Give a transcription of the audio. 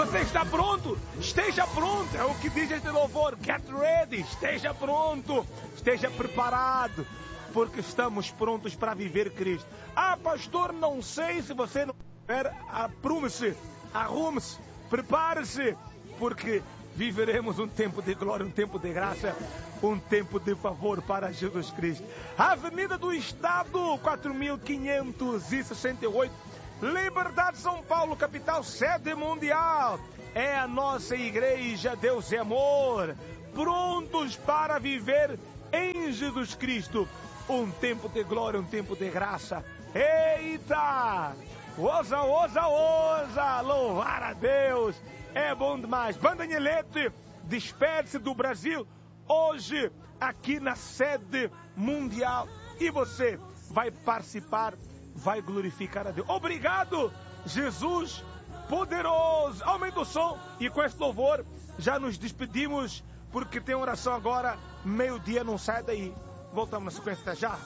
Você está pronto? Esteja pronto. É o que diz este louvor. Get ready. Esteja pronto. Esteja preparado. Porque estamos prontos para viver Cristo. Ah, pastor, não sei se você não quer. Arrume-se. Prepare-se. Porque viveremos um tempo de glória, um tempo de graça, um tempo de favor para Jesus Cristo. Avenida do Estado, 4568, Liberdade, São Paulo, capital, sede mundial. É a nossa igreja, Deus é amor. Prontos para viver em Jesus Cristo um tempo de glória, um tempo de graça. Eita! Ousa, louvar a Deus. É bom demais. Banda Anhelete despede-se do Brasil hoje aqui na sede mundial. E você vai participar, vai glorificar a Deus. Obrigado, Jesus poderoso. Aumenta o som e com esse louvor já nos despedimos, porque tem oração agora, meio-dia, não sai daí. Voltamos na sequência já.